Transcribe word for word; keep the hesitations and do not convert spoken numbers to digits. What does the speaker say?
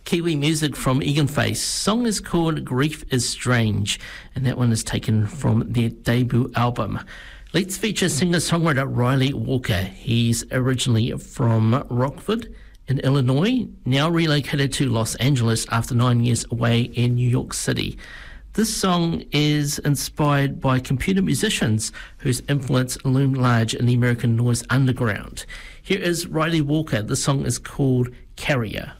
Kiwi music from Egan Face. Song is called Grief is Strange, and that one is taken from their debut album. Let's feature singer-songwriter Riley Walker. He's originally from Rockford in Illinois, now relocated to Los Angeles after nine years away in New York City. This song is inspired by computer musicians whose influence loomed large in the American noise underground. Here is Riley Walker. The song is called Carrier.